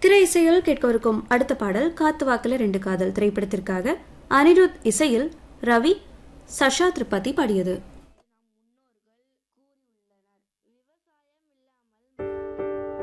திரை இசையில் கேட்கவிருக்கும் அடுத்த பாடல் காத்து வாக்குல 2 காதல் திரைப்படத்திற்காக அனிருத் இசையில் ரவி சஷா திரிபாதி பாடியது.